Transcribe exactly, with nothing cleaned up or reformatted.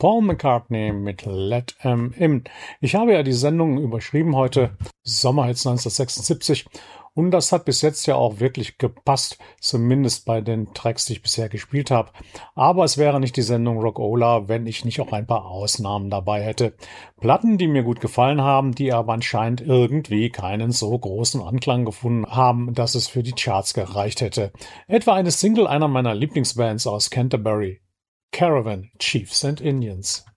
Paul McCartney mit Let 'Em In. Ich habe ja die Sendung überschrieben heute, Sommerhits neunzehnhundertsechsundsiebzig. Und das hat bis jetzt ja auch wirklich gepasst, zumindest bei den Tracks, die ich bisher gespielt habe. Aber es wäre nicht die Sendung Rockola, wenn ich nicht auch ein paar Ausnahmen dabei hätte. Platten, die mir gut gefallen haben, die aber anscheinend irgendwie keinen so großen Anklang gefunden haben, dass es für die Charts gereicht hätte. Etwa eine Single einer meiner Lieblingsbands aus Canterbury, Caravan, Chiefs and Indians.